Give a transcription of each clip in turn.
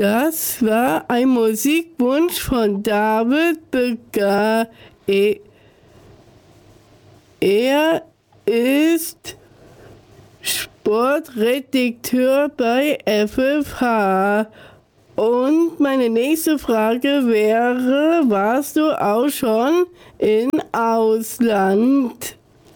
Das war ein Musikwunsch von David Begar. Er ist Sportredakteur bei FFH. Und meine nächste Frage wäre, warst du auch schon im Ausland?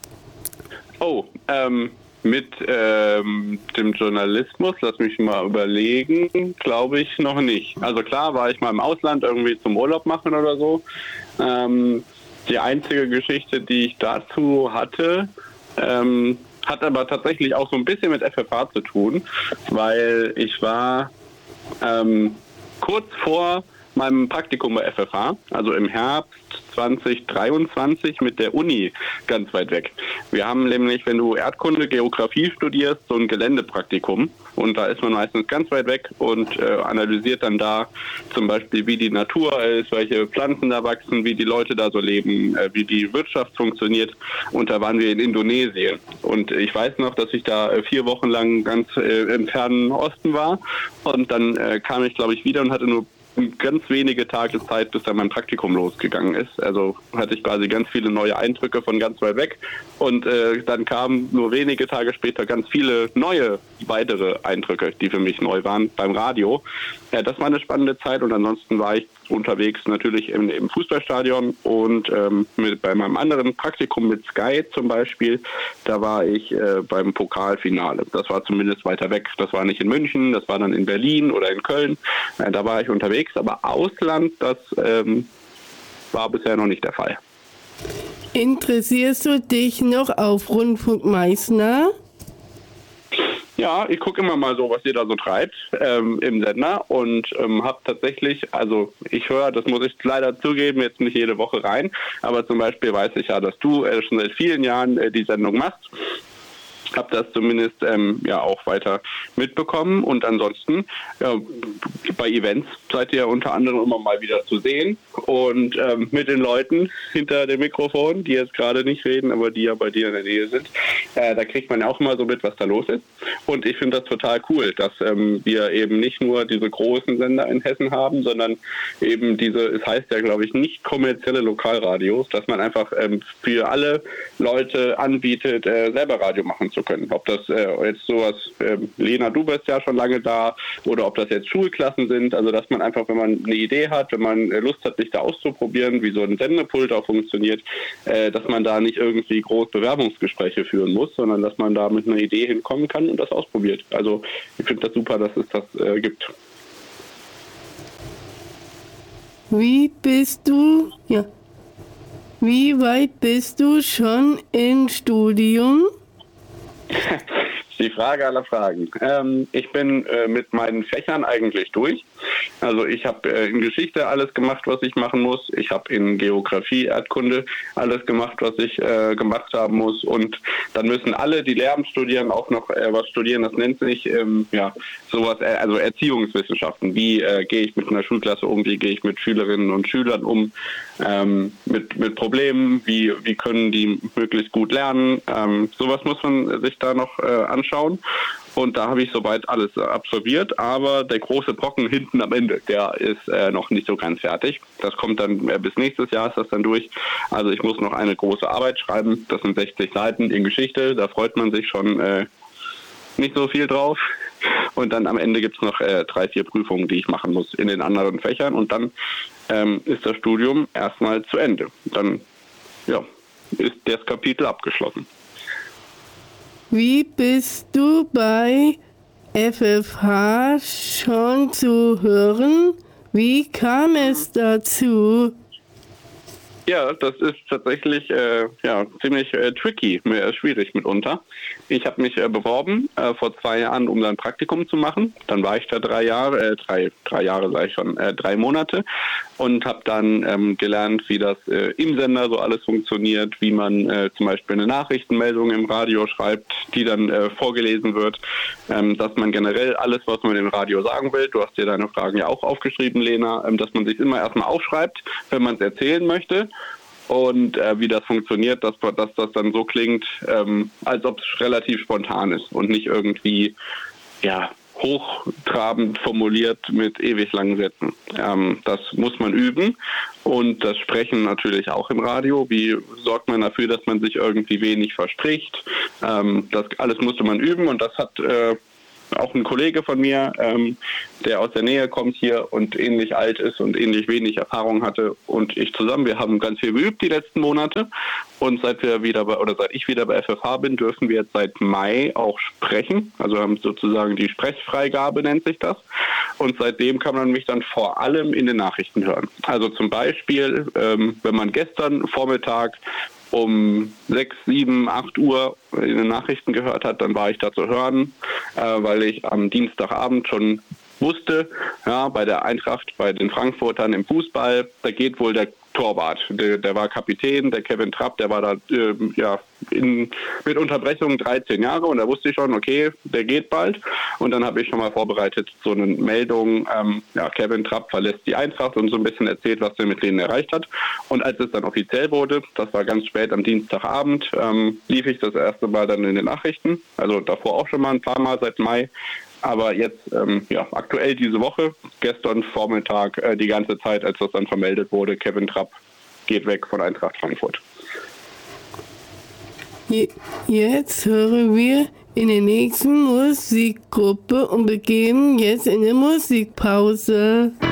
Mit dem Journalismus, lass mich mal überlegen, glaube ich noch nicht. Also klar war ich mal im Ausland irgendwie zum Urlaub machen oder so. Die einzige Geschichte, die ich dazu hatte, hat aber tatsächlich auch so ein bisschen mit FFH zu tun, weil ich war kurz vor meinem Praktikum bei FFH, also im Herbst 2023 mit der Uni ganz weit weg. Wir haben nämlich, wenn du Erdkunde, Geografie studierst, so ein Geländepraktikum und da ist man meistens ganz weit weg und analysiert dann da zum Beispiel, wie die Natur ist, welche Pflanzen da wachsen, wie die Leute da so leben, wie die Wirtschaft funktioniert und da waren wir in Indonesien und ich weiß noch, dass ich da 4 Wochen lang ganz im fernen Osten war und dann kam ich, glaube ich, wieder und hatte nur ganz wenige Tage Zeit, bis dann mein Praktikum losgegangen ist. Also hatte ich quasi ganz viele neue Eindrücke von ganz weit weg und dann kamen nur wenige Tage später ganz viele neue, weitere Eindrücke, die für mich neu waren beim Radio. Ja, das war eine spannende Zeit und ansonsten war ich unterwegs natürlich im Fußballstadion und bei meinem anderen Praktikum mit Sky zum Beispiel, da war ich beim Pokalfinale. Das war zumindest weiter weg. Das war nicht in München, das war dann in Berlin oder in Köln. Da war ich unterwegs, aber Ausland, das war bisher noch nicht der Fall. Interessierst du dich noch auf Rundfunk Meißner? Ja, ich gucke immer mal so, was ihr da so treibt im Sender und habe tatsächlich, also ich höre, das muss ich leider zugeben, jetzt nicht jede Woche rein, aber zum Beispiel weiß ich ja, dass du schon seit vielen Jahren die Sendung machst. Habe das zumindest auch weiter mitbekommen und ansonsten bei Events seid ihr unter anderem immer mal wieder zu sehen und mit den Leuten hinter dem Mikrofon, die jetzt gerade nicht reden, aber die ja bei dir in der Nähe sind, da kriegt man ja auch immer so mit, was da los ist und ich finde das total cool, dass wir eben nicht nur diese großen Sender in Hessen haben, sondern eben es heißt ja glaube ich nicht kommerzielle Lokalradios, dass man einfach für alle Leute anbietet, selber Radio machen zu können. Ob das jetzt sowas, Lena, du bist ja schon lange da, oder ob das jetzt Schulklassen sind, also dass man einfach, wenn man eine Idee hat, wenn man Lust hat, sich da auszuprobieren, wie so ein Sendepult auch funktioniert, dass man da nicht irgendwie groß Bewerbungsgespräche führen muss, sondern dass man da mit einer Idee hinkommen kann und das ausprobiert. Also ich finde das super, dass es das gibt. Wie weit bist du schon im Studium? Die Frage aller Fragen. Ich bin mit meinen Fächern eigentlich durch. Also ich habe in Geschichte alles gemacht, was ich machen muss. Ich habe in Geografie, Erdkunde alles gemacht, was ich gemacht haben muss. Und dann müssen alle, die Lehramt studieren, auch noch was studieren. Das nennt sich sowas, also Erziehungswissenschaften. Wie gehe ich mit einer Schulklasse um? Wie gehe ich mit Schülerinnen und Schülern um? Mit Problemen? Wie können die möglichst gut lernen? Sowas muss man sich da noch anschauen. Und da habe ich soweit alles absolviert, aber der große Brocken hinten am Ende, der ist noch nicht so ganz fertig. Das kommt dann bis nächstes Jahr ist das dann durch. Also ich muss noch eine große Arbeit schreiben, das sind 60 Seiten in Geschichte, da freut man sich schon nicht so viel drauf. Und dann am Ende gibt es noch 3-4 Prüfungen, die ich machen muss in den anderen Fächern und dann ist das Studium erstmal zu Ende. Dann ist das Kapitel abgeschlossen. Wie bist du bei FFH schon zu hören? Wie kam es dazu? Ja, das ist tatsächlich ziemlich tricky, schwierig mitunter. Ich habe mich beworben vor 2 Jahren, um ein Praktikum zu machen. Dann war ich da 3 Jahre, 3 Jahre sage ich schon, 3 Monate und habe dann gelernt, wie das im Sender so alles funktioniert, wie man zum Beispiel eine Nachrichtenmeldung im Radio schreibt, die dann vorgelesen wird, dass man generell alles, was man im Radio sagen will, du hast dir deine Fragen ja auch aufgeschrieben, Lena, dass man sich immer erstmal aufschreibt, wenn man es erzählen möchte. Und wie das funktioniert, dass das dann so klingt, als ob es relativ spontan ist und nicht irgendwie hoch hochtrabend formuliert mit ewig langen Sätzen. Das muss man üben und das Sprechen natürlich auch im Radio. Wie sorgt man dafür, dass man sich irgendwie wenig verspricht? Das alles musste man üben und das hat auch ein Kollege von mir, der aus der Nähe kommt hier und ähnlich alt ist und ähnlich wenig Erfahrung hatte und ich zusammen. Wir haben ganz viel geübt die letzten Monate und seit ich wieder bei FFH bin, dürfen wir jetzt seit Mai auch sprechen. Also haben sozusagen die Sprechfreigabe, nennt sich das. Und seitdem kann man mich dann vor allem in den Nachrichten hören. Also zum Beispiel, wenn man gestern Vormittag um 6, 7, 8 Uhr in den Nachrichten gehört hat, dann war ich da zu hören, weil ich am Dienstagabend schon wusste, ja, bei der Eintracht, bei den Frankfurtern im Fußball, da geht wohl der Torwart. Der war Kapitän, der Kevin Trapp, der war da mit Unterbrechung 13 Jahre und da wusste ich schon, okay, der geht bald. Und dann habe ich schon mal vorbereitet so eine Meldung, Kevin Trapp verlässt die Eintracht und so ein bisschen erzählt, was er mit denen erreicht hat. Und als es dann offiziell wurde, das war ganz spät am Dienstagabend, lief ich das erste Mal dann in den Nachrichten. Also davor auch schon mal ein paar Mal seit Mai. Aber jetzt, aktuell diese Woche, gestern Vormittag, die ganze Zeit, als das dann vermeldet wurde, Kevin Trapp geht weg von Eintracht Frankfurt. Jetzt hören wir in der nächsten Musikgruppe und begeben jetzt in der Musikpause.